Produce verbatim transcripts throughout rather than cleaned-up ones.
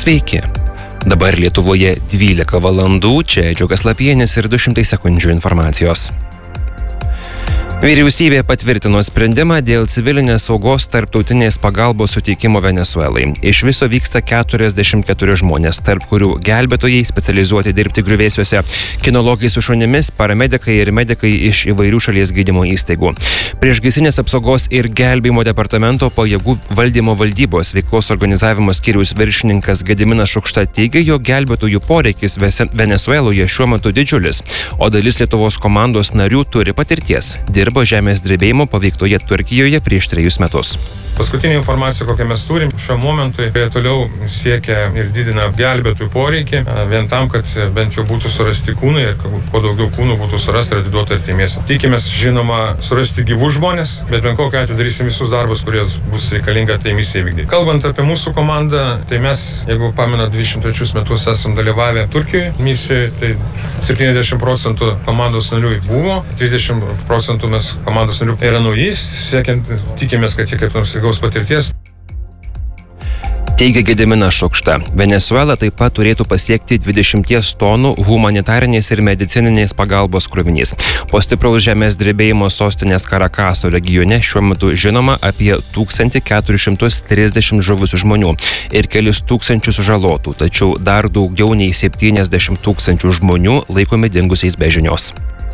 Sveiki. Dabar Lietuvoje dvylika valandų, čia Džiugas Lapienis ir du šimtai sekundžių informacijos. Vyriausybė patvirtino sprendimą dėl civilinės saugos tarptautinės pagalbos suteikimo Venesuelai. Iš viso vyksta keturiasdešimt keturi žmonės, tarp kurių gelbėtojai specializuoti dirbti griuvėsiuose, kinologai su šunimis, paramedikai ir medikai iš įvairių šalies gydymo įstaigų. Priešgaisrinės apsaugos ir gelbėjimo departamento pajėgų valdymo valdybos veiklos organizavimo skyriaus viršininkas Gediminas Šukšta teigia, jog gelbėtojų poreikis Venesueloje šiuo metu didžiulis, o dalis Lietuvos komandos narių turi patirties. Dirba žemės drebėjimo paveiktoje Turkijoje prieš trejus metus. Paskutinė informacija, kokią mes turim šiuo momentui, jie toliau siekia ir didina gelbėtojų poreikį, vien tam, kad bent jau būtų surasti kūnai ir kuo daugiau kūnų būtų surasti ir atiduoti artimiesiems. Tikimės, žinoma, surasti gyvus žmonės, bet bent kokiu atveju darysim visus darbus, kurie bus reikalinga tai misijai vykdyti. Kalbant apie mūsų komandą, tai mes, jeigu pamena, dvidešimt trečius metus esam dalyvavę Turkijoje misijoje, tai septyniasdešimt procentų komandos narių buvo, trisdešimt procentų mes komandos narių yra nauji, siekiant, tikimės, kad jie kaip nors gaus patirties. Teigia Gediminas Šukšta. Venesuela taip pat turėtų pasiekti dvidešimt tonų humanitarinės ir medicininės pagalbos krovinys. Po stipraus žemės drebėjimo sostinės Karakaso regione šiuo metu žinoma apie tūkstantį keturis šimtus trisdešimt žuvusių žmonių ir kelis tūkstančius sužalotų, tačiau dar daugiau nei septyniasdešimt tūkstančių žmonių laikomi dingusiais be žinios.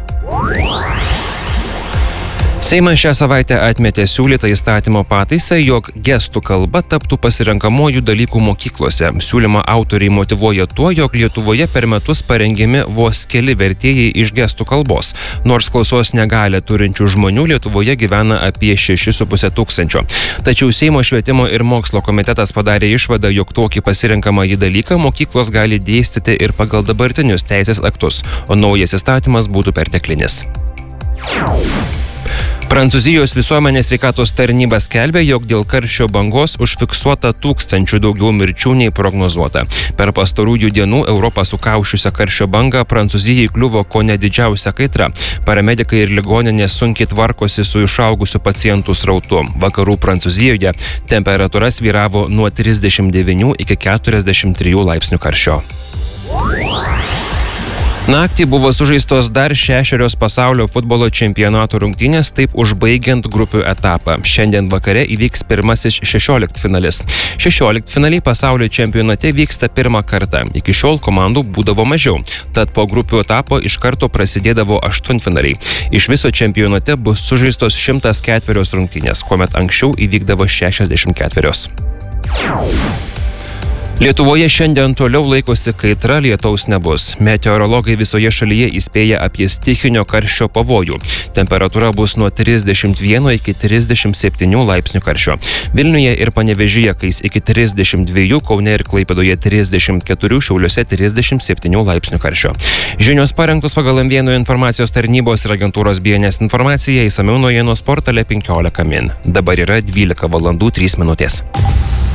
Seimas šią savaitę atmetė siūlytą įstatymo pataisą, jog gestų kalba taptų pasirenkamuoju dalykų mokyklose. Siūlymo autoriai motyvuoja tuo, jog Lietuvoje per metus parengiami vos keli vertėjai iš gestų kalbos, nors klausos negalią turinčių žmonių Lietuvoje gyvena apie šeši su puse tūkstančio. Tačiau Seimo švietimo ir mokslo komitetas padarė išvadą, jog tokį pasirenkamąjį dalyką mokyklos gali dėstyti ir pagal dabartinius teisės aktus, o naujas įstatymas būtų perteklinis. Prancūzijos visuomenės sveikatos tarnyba skelbia, jog dėl karščio bangos užfiksuota tūkstančių daugiau mirčių nei prognozuota. Per pastarųjų dienų Europą sukaušiusią karščio bangą Prancūzijai kliuvo kone didžiausia kaitra. Paramedikai ir ligoninės sunkiai tvarkosi su išaugusiu pacientų srautu. Vakarų Prancūzijoje temperatūra svyravo nuo trisdešimt devynių iki keturiasdešimt trijų laipsnių karščio. Naktį buvo sužaistos dar šešerios pasaulio futbolo čempionato rungtynės, taip užbaigiant grupių etapą. Šiandien vakare įvyks pirmasis šešioliktfinalis. Šešioliktfinaliai pasaulio čempionate vyksta pirmą kartą. Iki šiol komandų būdavo mažiau, tad po grupių etapo iš karto prasidėdavo aštuntfinaliai. Iš viso čempionate bus sužaistos šimtas ketverios rungtynės, kuomet anksčiau įvykdavo šešiasdešimt ketverios. Lietuvoje šiandien toliau laikosi kaitra, lietaus nebus. Meteorologai visoje šalyje įspėja apie stichinio karščio pavojų. Temperatūra bus nuo trisdešimt vieno iki trisdešimt septynių laipsnių karščio. Vilniuje ir Panevėžyje kais iki trisdešimt dviejų, Kaune ir Klaipėdoje trisdešimt keturių, Šiauliuose trisdešimt septynių laipsnių karščio. Žinios parengtos pagal M vieno informacijos tarnybos ir agentūros B N S informaciją, išsamiau naujienų portale penkiolika min. Dabar yra dvylika valandų trys minutės.